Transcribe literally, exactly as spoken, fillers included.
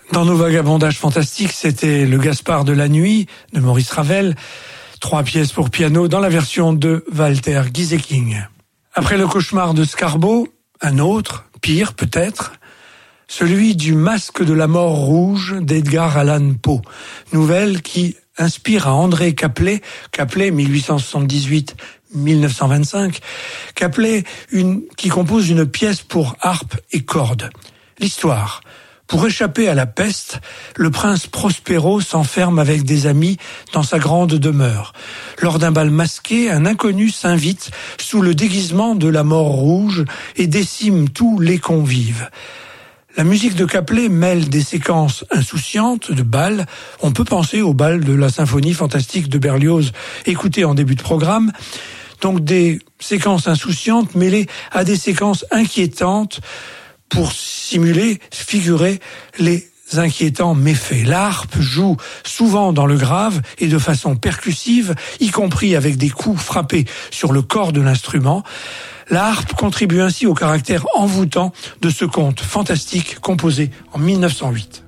Dans nos vagabondages fantastiques, c'était le Gaspard de la nuit de Maurice Ravel, trois pièces pour piano dans la version de Walter Gieseking. Après le cauchemar de Scarbo, un autre, pire peut-être, celui du Masque de la mort rouge d'Edgar Allan Poe, nouvelle qui inspire à André Caplet, Caplet mille huit cent soixante-dix-huit à mille neuf cent vingt-cinq, Caplet une, qui compose une pièce pour harpe et cordes. L'histoire. Pour échapper à la peste, le prince Prospero s'enferme avec des amis dans sa grande demeure. Lors d'un bal masqué, un inconnu s'invite sous le déguisement de la mort rouge et décime tous les convives. La musique de Caplet mêle des séquences insouciantes de bal. On peut penser au bal de la symphonie fantastique de Berlioz, écouté en début de programme. Donc des séquences insouciantes mêlées à des séquences inquiétantes pour simuler, figurer les inquiétants méfaits. La harpe joue souvent dans le grave et de façon percussive, y compris avec des coups frappés sur le corps de l'instrument. La harpe contribue ainsi au caractère envoûtant de ce conte fantastique composé en mille neuf cent huit.